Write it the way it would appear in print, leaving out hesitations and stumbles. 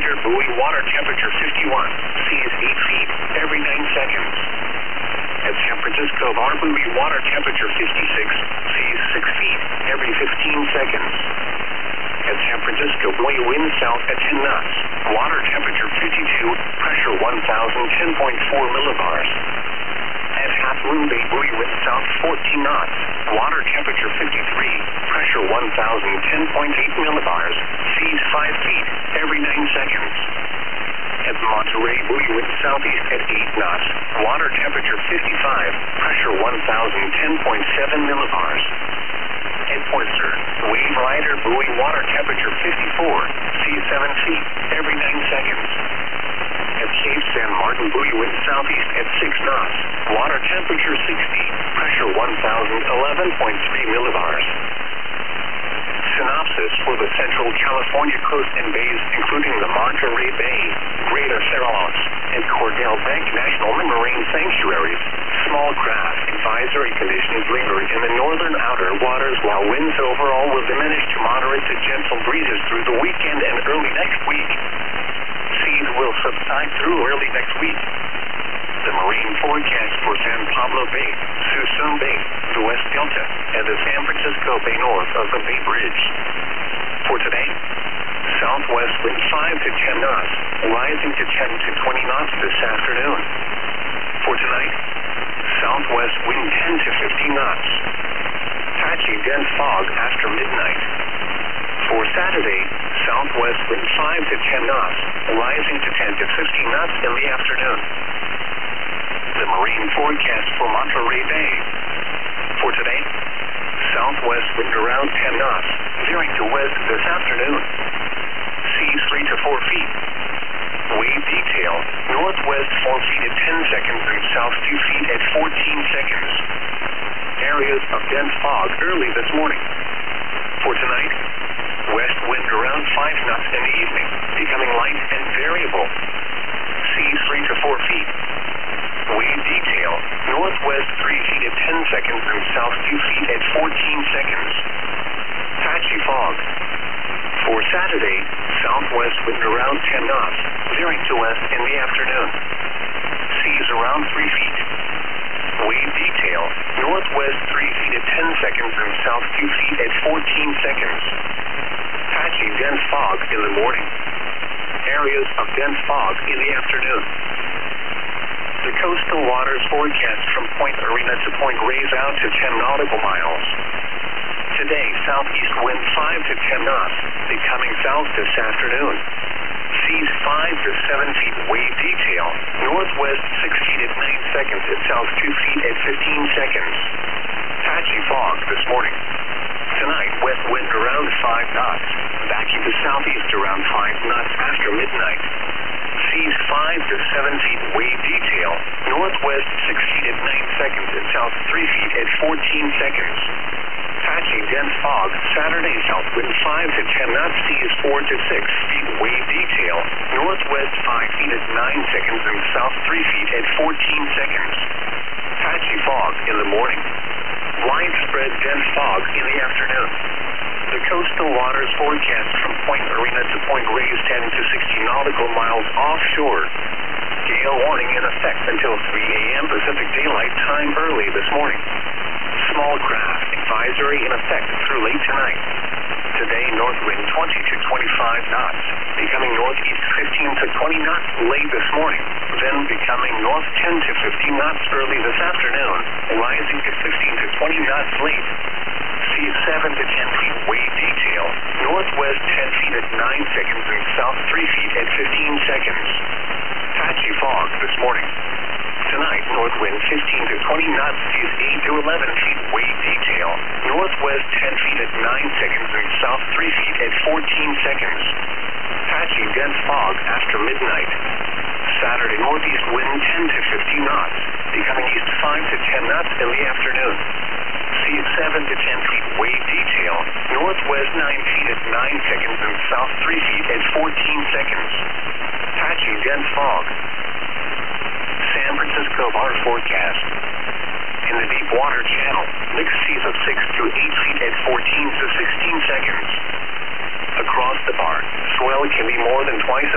Rider buoy, water temperature 51, seas 8 feet every 9 seconds. At San Francisco Bar buoy, water temperature 56, seas 6 feet every 15 seconds. At San Francisco buoy, wind south at 10 knots, water temperature 52, pressure 1010.4 millibars. At Half Moon Bay buoy, wind south 14 knots, water temperature 53, pressure 1010.8 millibars, seas 5 feet every 9 seconds. At Monterey buoy, wind southeast at 8 knots, water temperature 55, pressure 1010.7 millibars. At Port Sur, Wave Rider buoy, water temperature 54, seas 7 feet every 9 seconds. At Cape San Martin buoy, wind southeast at 6 knots, water temperature 60, pressure 1011.3 millibars. Synopsis for the Central California coast and bays, including the Monterey Bay, Greater Cerralos, and Cordell Bank National Marine Sanctuaries. Small craft advisory conditions linger in the northern outer waters, while winds overall will diminish to moderate to gentle breezes through the weekend and early next week. Seas will subside through early next week. The marine forecast for San Pablo Bay, Suisun Bay, the West Delta, and the San Francisco Bay north of the Bay Bridge. For today, southwest wind 5 to 10 knots, rising to 10 to 20 knots this afternoon. For tonight, southwest wind 10 to 15 knots. Patchy dense fog after midnight. For Saturday, southwest wind 5 to 10 knots, rising to 10 to 15 knots in the afternoon. The marine forecast for Monterey Bay. For today, southwest wind around 10 knots, veering to west this afternoon. Seas 3 to 4 feet. Wave detail, northwest 4 feet at 10 seconds and south 2 feet at 14 seconds. Areas of dense fog early this morning. For tonight, west wind around 5 knots in the evening, becoming light and variable. Seas 3 to 4 feet. Wave detail, northwest 3 feet at 10 seconds and south 2 feet at 14 seconds. Patchy fog. For Saturday, southwest wind around 10 knots, veering to west in the afternoon. Seas around 3 feet. Wave detail, northwest 3 feet at 10 seconds and south 2 feet at 14 seconds. Patchy dense fog in the morning. Areas of dense fog in the afternoon. The coastal waters forecast from Point Arena to Point Reyes out to 10 nautical miles. Today, southeast wind 5 to 10 knots, becoming south this afternoon. Seas 5 to 7 feet, wave detail, northwest 6 feet at 9 seconds and south 2 feet at 15 seconds. Patchy fog this morning. Tonight, west wind around 5 knots, backing to southeast around 5 knots after midnight. Seas 5 to 7 feet, wave detail, northwest 6 feet at 9 seconds and south 3 feet at 14 seconds. Patchy dense fog, Saturday south wind 5 to 10 knots, seas 4 to 6 feet, wave detail, northwest 5 feet at 9 seconds and south 3 feet at 14 seconds. Patchy fog in the morning. Widespread dense fog in the afternoon. The coastal waters forecast from Point Arena to Point Reyes 10 to 60 nautical miles offshore. Gale warning in effect until 3 a.m. Pacific Daylight Time early this morning. Small craft advisory in effect through late tonight. Today, north wind 20 to 25 knots, becoming northeast 15 to 20 knots late this morning, then becoming north 10 to 15 knots early this afternoon, rising to 15 to 20 knots late. Seas 7 to 10 feet, wave detail, northwest 10 feet at 9 seconds and south 3 feet at 15 seconds. Patchy fog this morning. Tonight, north wind 15 to 20 knots, seas 8 to 11 feet, wave detail, northwest 10 feet at 9 seconds and south 3 feet at 14 seconds. Patchy dense fog after midnight. Saturday, northeast wind 10 to 15 knots, becoming east 5 to 10 knots in the afternoon. Seas 7 to 10 feet, wave detail, northwest 9 feet at 9 seconds and south 3 feet at 14 seconds. Patchy dense fog. San Francisco bar forecast. In the deep water channel, mixed seas of 6 to 8 feet at 14 to 16 seconds. Across the bar, swell can be more than twice